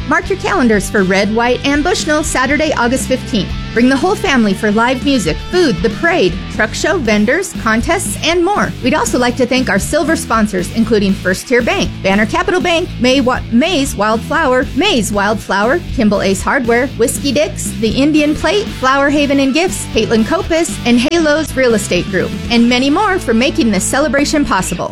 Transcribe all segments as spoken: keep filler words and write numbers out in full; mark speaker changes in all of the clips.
Speaker 1: Mark your calendars for Red, White, and Bushnell Saturday, August fifteenth. Bring the whole family for live music, food, the parade, truck show, vendors, contests, and more. We'd also like to thank our silver sponsors, including First Tier Bank, Banner Capital Bank, May Wa- Mays Wildflower, Mays Wildflower, Kimball Ace Hardware, Whiskey Dicks, The Indian Plate, Flower Haven and Gifts, Caitlin Copus, and Halo's Real Estate Group, and many more for making this celebration possible.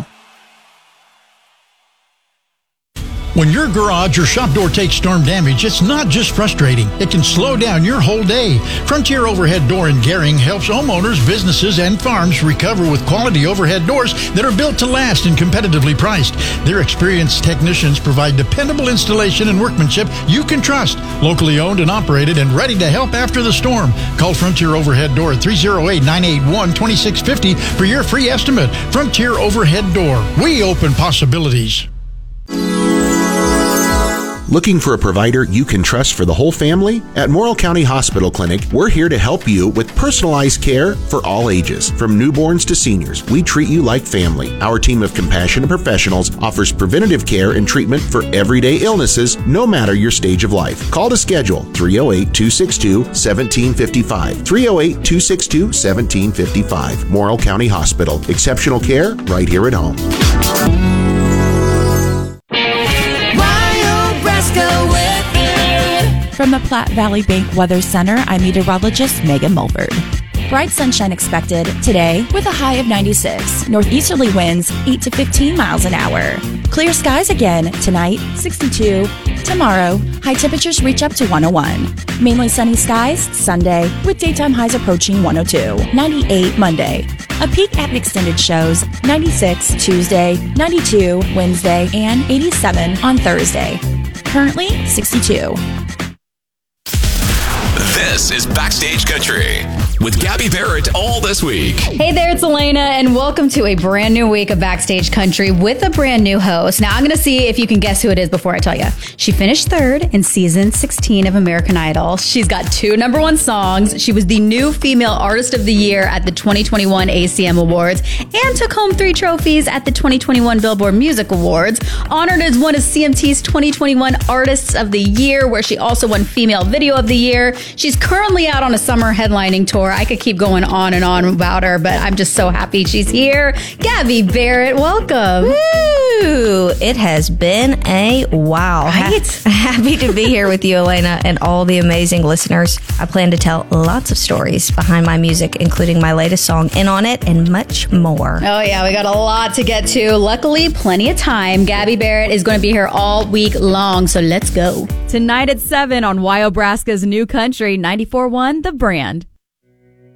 Speaker 2: When your garage or shop door takes storm damage, it's not just frustrating. It can slow down your whole day. Frontier Overhead Door in Gering helps homeowners, businesses, and farms recover with quality overhead doors that are built to last and competitively priced. Their experienced technicians provide dependable installation and workmanship you can trust. Locally owned and operated and ready to help after the storm. Call Frontier Overhead Door at three oh eight, nine eight one, two six five oh for your free estimate. Frontier Overhead Door. We open possibilities.
Speaker 3: Looking for a provider you can trust for the whole family? At Morrill County Hospital Clinic, we're here to help you with personalized care for all ages. From newborns to seniors, we treat you like family. Our team of compassionate professionals offers preventative care and treatment for everyday illnesses, no matter your stage of life. Call to schedule three oh eight, two six two, one seven five five. three oh eight, two six two, one seven five five. Morrill County Hospital. Exceptional care right here at home.
Speaker 4: From the Platte Valley Bank Weather Center, I'm meteorologist Megan Mulford. Bright sunshine expected today with a high of ninety-six. Northeasterly winds eight to fifteen miles an hour. Clear skies again tonight, sixty-two. Tomorrow, high temperatures reach up to one oh one. Mainly sunny skies Sunday with daytime highs approaching one oh two. ninety-eight Monday. A peak at extended shows ninety-six Tuesday, ninety-two Wednesday, and eighty-seven on Thursday. Currently sixty-two.
Speaker 5: This is Backstage Country with Gabby Barrett all this week.
Speaker 6: Hey there, it's Elena, and welcome to a brand new week of Backstage Country with a brand new host. Now, I'm going to see if you can guess who it is before I tell you. She finished third in season sixteen of American Idol. She's got two number one songs. She was the new Female Artist of the Year at the twenty twenty-one A C M Awards and took home three trophies at the twenty twenty-one Billboard Music Awards. Honored as one of C M T's twenty twenty-one Artists of the Year, where she also won Female Video of the Year. She's currently out on a summer headlining tour. I could keep going on and on about her, but I'm just so happy she's here. Gabby Barrett, welcome.
Speaker 7: Woo! It has been a while.
Speaker 6: Right?
Speaker 7: Ha- happy to be here with you, Elena, and all the amazing listeners. I plan to tell lots of stories behind my music, including my latest song, In On It, and much more.
Speaker 6: Oh, yeah, we got a lot to get to. Luckily, plenty of time. Gabby Barrett is going to be here all week long, so let's go.
Speaker 8: Tonight at seven on Wyobraska's New Country, ninety-four point one The Brand.